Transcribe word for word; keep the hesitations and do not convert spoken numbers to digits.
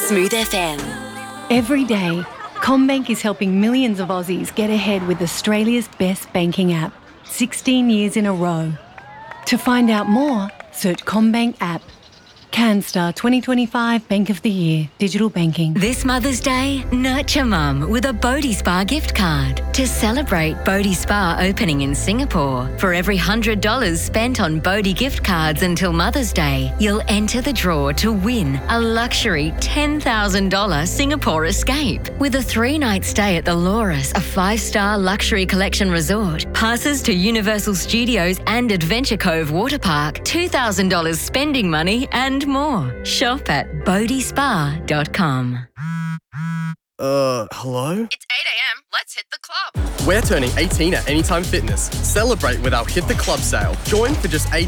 Smooth F M. Every day, CommBank is helping millions of Aussies get ahead with Australia's best banking app, sixteen years in a row. To find out more, search CommBank app. CanStar twenty twenty-five Bank of the Year, Digital Banking. This Mother's Day, nurture mum with a Bodhi Spa gift card to celebrate Bodhi Spa opening in Singapore. For every one hundred dollars spent on Bodhi gift cards until Mother's Day, you'll enter the draw to win a luxury ten thousand dollars Singapore escape with a three-night stay at the Loris, a five-star luxury collection resort, passes to Universal Studios and Adventure Cove Water Park, two thousand dollars spending money and more. Shop at bodhi spa dot com. Uh, hello? It's eight a.m. Let's hit the club. We're turning eighteen at Anytime Fitness. Celebrate with our Hit the Club sale. Join for just eight